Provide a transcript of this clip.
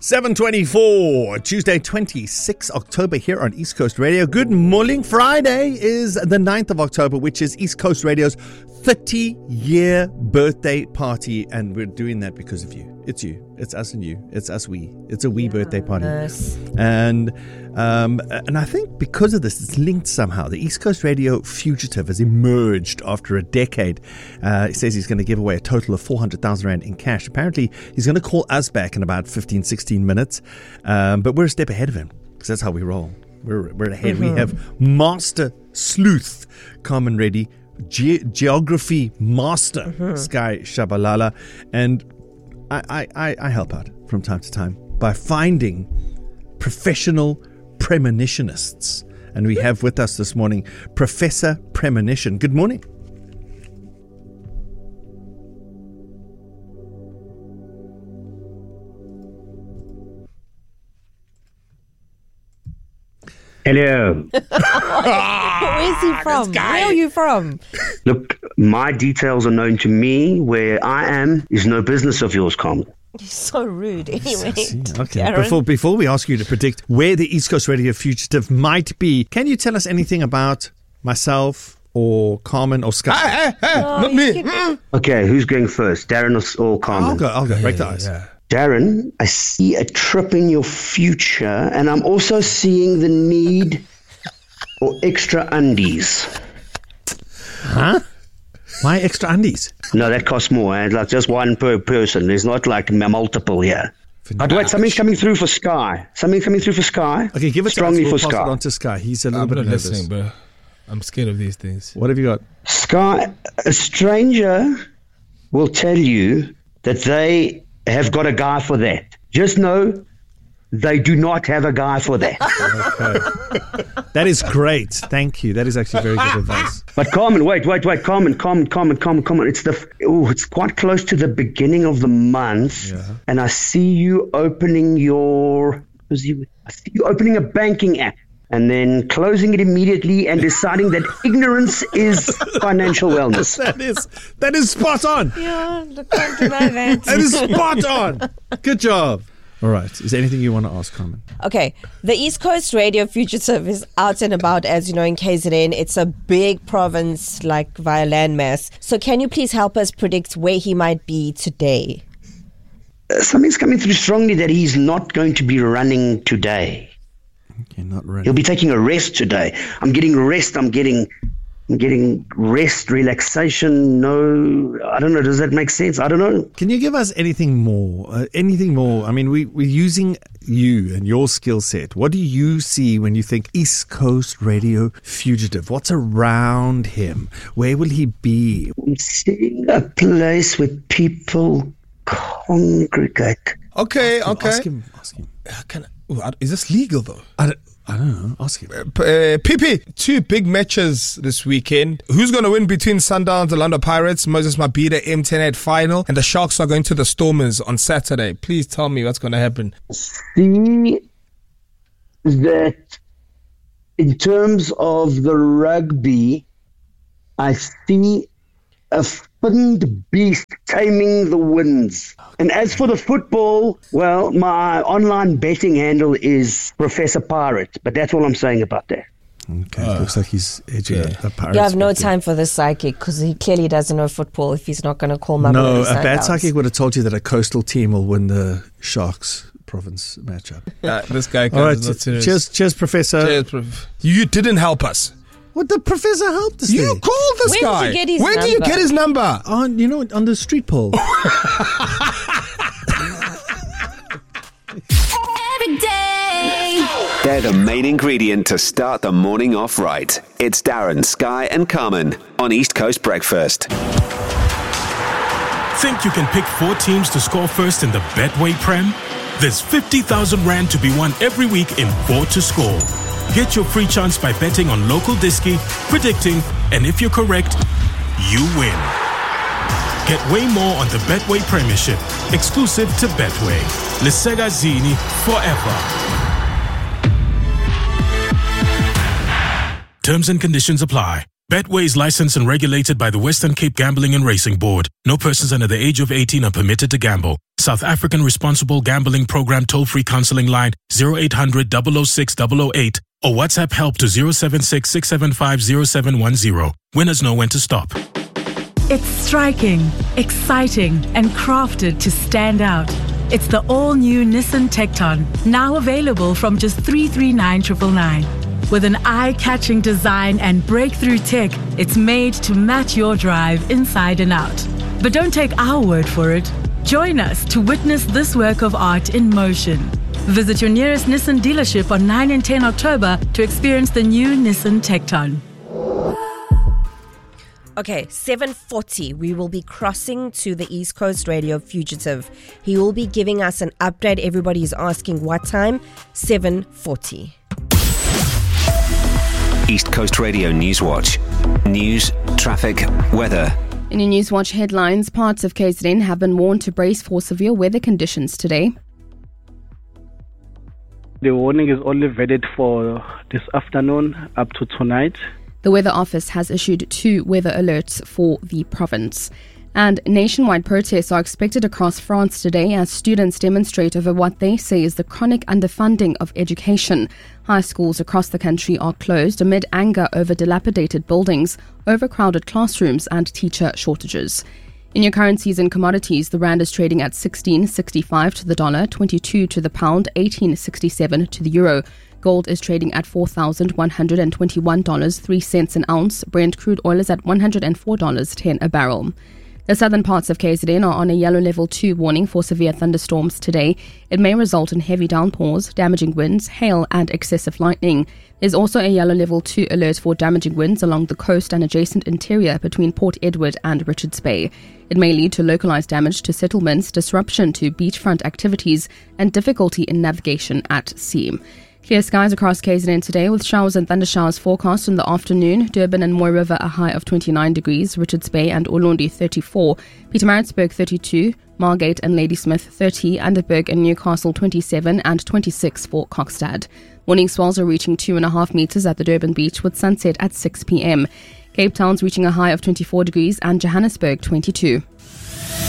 7:24, Tuesday, 26 October here on East Coast Radio. Good morning. Friday is the 9th of October, which is East Coast Radio's 30-year birthday party. And we're doing that because of you. It's you. It's us and you. It's us, we. It's a wee birthday party. Yes. And I think because of this, it's linked somehow. The East Coast Radio fugitive has emerged after a decade. He says he's going to give away a total of 400,000 Rand in cash. Apparently, he's going to call us back in about 15, 16 minutes. But we're a step ahead of him because that's how we roll. We're ahead. We have Master Sleuth, Carmen Reddy, Geography Master, Sky Shabalala, and I help out from time to time by finding professional premonitionists. And we have with us this morning Professor Premonition. Good morning. Hello. Where is he from? Where are you from? Look, my details are known to me. Where I am is no business of yours, Carmen. You're so rude. Anyway. Okay. Darren. Before we ask you to predict where the East Coast Radio fugitive might be, can you tell us anything about myself or Carmen or Sky? Not me. Okay, who's going first, Darren or Carmen? I'll go. Break the ice. Yeah. Darren, I see a trip in your future, and I'm also seeing the need for extra undies. Huh? Why extra undies? No, that costs more. Like just one per person. There's not like multiple here. But wait, something's coming through for Sky. Okay, give it strongly to us. We'll for pass Sky. it on to Sky. He's a little I'm bit not nervous. listening, bro. I'm scared of these things. What have you got? Sky, a stranger will tell you that they have got a guy for that. Just know they do not have a guy for that. Okay. That is great. Thank you. That is actually very good advice. But Carmen, wait. Carmen. It's quite close to the beginning of the month, and I see you opening a banking app and then closing it immediately and deciding that ignorance is financial wellness. That is spot on. Yeah, can't deny that. That is spot on. Good job. All right. Is there anything you want to ask, Carmen? Okay, the East Coast Radio fugitive is out and about, as you know, in KZN. It's a big province, like via landmass. So can you please help us predict where he might be today? Something's coming through strongly that he's not going to be running today. Okay, not really. He'll be taking a rest today. I'm getting rest. I'm getting rest, relaxation. No, I don't know. Does that make sense? I don't know. Can you give us anything more? I mean, we're using you and your skill set. What do you see when you think East Coast Radio fugitive? What's around him? Where will he be? I'm seeing a place where people congregate. Okay. Ask him. Is this legal though? I don't know. Ask him. PP, 2 big matches this weekend. Who's going to win between Sundowns and Orlando Pirates? Moses Mabhida, M10 final, and the Sharks are going to the Stormers on Saturday. Please tell me what's going to happen. See that in terms of the rugby, I see a finned beast taming the winds. And as for the football, well, my online betting handle is Professor Pirate, but that's all I'm saying about that. Okay, looks like he's edging a Pirates. You have no victory. time for this psychic because he clearly doesn't know football if he's not going to call Mama. No, a bad psychic would have told you that a coastal team will win the Sharks province matchup. This guy All right, not serious. cheers, Professor. Cheers, Prof. You didn't help us. What, the Professor helped us? You there? called this Where guy. did you get his Where did you number? get his number? On the street pole. Every day. They're the main ingredient to start the morning off right. It's Darren, Sky and Carmen on East Coast Breakfast. Think you can pick 4 teams to score first in the Betway Prem? There's 50,000 Rand to be won every week in 4 to score. Get your free chance by betting on local disky, predicting, and if you're correct, you win. Get way more on the Betway Premiership, exclusive to Betway. Lesega Zini forever. Terms and conditions apply. Betway is licensed and regulated by the Western Cape Gambling and Racing Board. No persons under the age of 18 are permitted to gamble. South African Responsible Gambling Program toll-free counseling line 0800 006 008 or WhatsApp help to 076 675 0710. Winners know when to stop. It's striking, exciting, and crafted to stand out. It's the all-new Nissan Tecton, now available from just 339,999. With an eye-catching design and breakthrough tech, it's made to match your drive inside and out. But don't take our word for it. Join us to witness this work of art in motion. Visit your nearest Nissan dealership on 9 and 10 October to experience the new Nissan Tecton. Okay, 7:40, we will be crossing to the East Coast Radio fugitive. He will be giving us an update. Everybody is asking what time? 7:40. East Coast Radio Newswatch. News, traffic, weather. In your Newswatch headlines, parts of KZN have been warned to brace for severe weather conditions today. The warning is only valid for this afternoon up to tonight. The Weather Office has issued 2 weather alerts for the province. And nationwide protests are expected across France today as students demonstrate over what they say is the chronic underfunding of education. High schools across the country are closed amid anger over dilapidated buildings, overcrowded classrooms and teacher shortages. In your currencies and commodities, the rand is trading at 16.65 to the dollar, 22 to the pound, 18.67 to the euro. Gold is trading at $4,121, 3 cents an ounce. Brent crude oil is at $104.10 a barrel. The southern parts of KZN are on a yellow level 2 warning for severe thunderstorms today. It may result in heavy downpours, damaging winds, hail and excessive lightning. There's also a yellow level 2 alert for damaging winds along the coast and adjacent interior between Port Edward and Richards Bay. It may lead to localized damage to settlements, disruption to beachfront activities and difficulty in navigation at sea. Clear skies across KZN today with showers and thundershowers forecast in the afternoon. Durban and Moy River a high of 29 degrees, Richards Bay and Ulundi 34, Pietermaritzburg 32, Margate and Ladysmith 30, Underberg and Newcastle 27 and 26 for Kokstad. Morning swells are reaching 2.5 meters at the Durban beach with sunset at 6 p.m. Cape Town's reaching a high of 24 degrees and Johannesburg 22.